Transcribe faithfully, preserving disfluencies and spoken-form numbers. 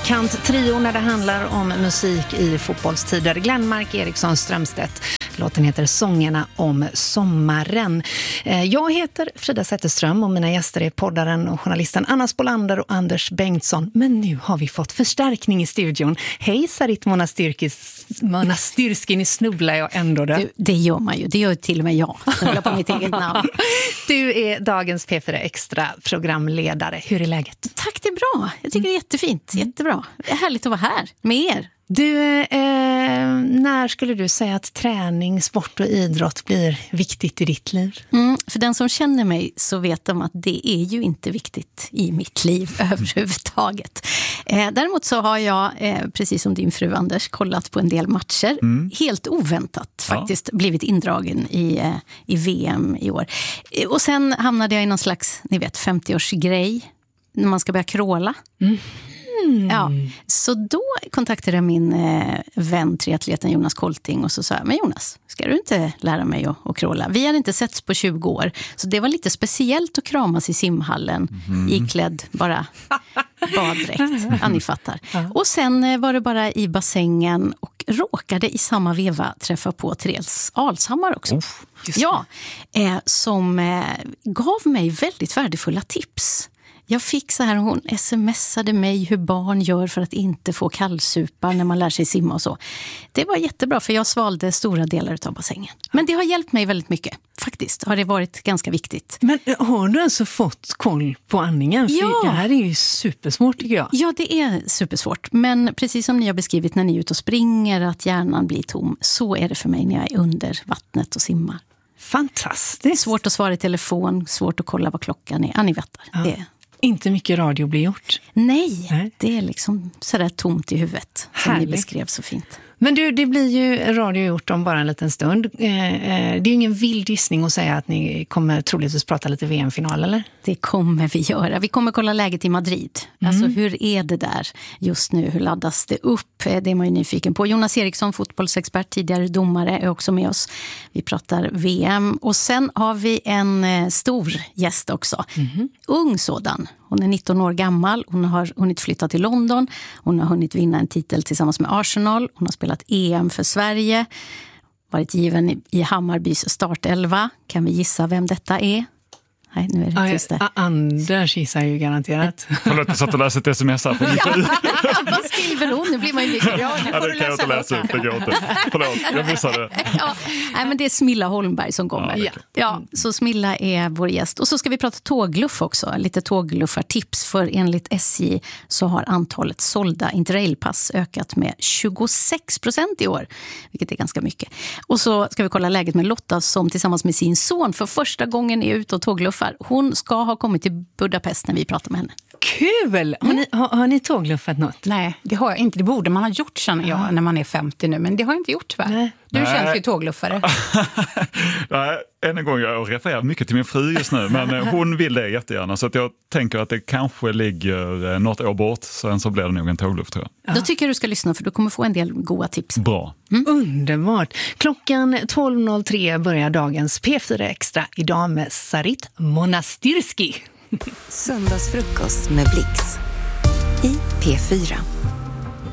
Fyrkant-trio när det handlar om musik i fotbollstider. Glenmark Eriksson Strömstedt. Låten heter Sångerna om sommaren. Jag heter Frida Zetterström och mina gäster är poddaren och journalisten Anna Spolander och Anders Bengtsson. Men nu har vi fått förstärkning i studion. Hej Sarit Monastyrski, nu snubblar jag ändå det. Du, det gör man ju, det gör till och med jag. Snubblar på mitt eget namn. Du är dagens P fyra Extra programledare. Hur är läget? Tack, det är bra. Jag tycker det är jättefint, jättebra. Det är härligt att vara här med er. Du, eh, när skulle du säga att träning, sport och idrott blir viktigt i ditt liv? Mm, för den som känner mig så vet de att det är ju inte viktigt i mitt liv överhuvudtaget. Eh, däremot så har jag, eh, precis som din fru Anders, kollat på en del matcher. Mm. Helt oväntat faktiskt ja. blivit indragen i, eh, i V M i år. Eh, och sen hamnade jag i någon slags, ni vet, femtio-årsgrej när man ska börja kråla. Mm. Mm. Ja, så då kontaktade jag min eh, vän, triatleten Jonas Kolting, och så sa jag, men Jonas, ska du inte lära mig att, att kråla? Vi hade inte setts på tjugo år, så det var lite speciellt att kramas i simhallen, mm. iklädd bara baddräkt, ja, ni fattar. Ja. Och sen eh, var det bara i bassängen och råkade i samma veva träffa på Therese Alshammar också. Oh, ja, eh, som eh, gav mig väldigt värdefulla tips. Jag fick så här, hon smsade mig hur barn gör för att inte få kallsupar när man lär sig simma och så. Det var jättebra, för jag svalde stora delar av bassängen. Men det har hjälpt mig väldigt mycket. Faktiskt har det varit ganska viktigt. Men har du alltså fått koll på andningen? För ja. Det här är ju supersvårt tycker jag. Ja, det är supersvårt. Men precis som ni har beskrivit när ni är ute och springer, att hjärnan blir tom, så är det för mig när jag är under vattnet och simmar. Fantastiskt. Svårt att svara i telefon, svårt att kolla vad klockan är. Ja, ni vet ja. det. Inte mycket radio blir gjort. Nej, Nej. det är liksom sådär tomt i huvudet. Som Härligt. ni beskrev så fint. Men du, det blir ju radio gjort om bara en liten stund. Eh, eh, det är ju ingen vild gissning att säga att ni kommer troligtvis prata lite V M-final, eller? Det kommer vi göra. Vi kommer kolla läget i Madrid. Mm. Alltså hur är det där just nu? Hur laddas det upp? Det är man ju nyfiken på. Jonas Eriksson, fotbollsexpert, tidigare domare, är också med oss. Vi pratar V M. Och sen har vi en eh, stor gäst också. Mm. Ung sådan. Hon är nitton år gammal, hon har hunnit flytta till London, hon har hunnit vinna en titel tillsammans med Arsenal, hon har spelat E M för Sverige, varit given i Hammarbys startelva. Kan vi gissa vem detta är? Nej, nu är det tyst där. Anders gissar ju garanterat. Förlåt, jag satt och läste ett sms här på min fru. Vad skriver hon? Nu blir man ju mycket. Ja, nu får ja, det kan jag inte läsa upp, det går inte. Förlåt, jag missade. Ja, nej, men det är Smilla Holmberg som kommer. Ja, ja, så Smilla är vår gäst. Och så ska vi prata tågluff också. Lite tågluffartips. För enligt S J så har antalet sålda interrailpass ökat med tjugosex procent i år. Vilket är ganska mycket. Och så ska vi kolla läget med Lotta som tillsammans med sin son för första gången är ute och tågluffar. Hon ska ha kommit till Budapest när vi pratar med henne. Kul! Har ni, har, har ni tågluffat något? Nej, det har jag inte. Det borde man ha gjort, känner jag, ja. när man är femtio nu. Men det har jag inte gjort, va? Nej. Du Nej. känns ju tågluffare. Nej, än en gång, jag refererar mycket till min fru just nu. Men hon vill det jättegärna. Så att jag tänker att det kanske ligger något år bort. Sen så blir det nog en tågluff, tror jag. Ja. Då tycker jag du ska lyssna, för du kommer få en del goda tips. Bra. Mm. Underbart. Klockan tolv noll tre börjar dagens P fyra Extra. Idag med Sarit Monastyrski. Söndagsfrukost med Blix i P fyra.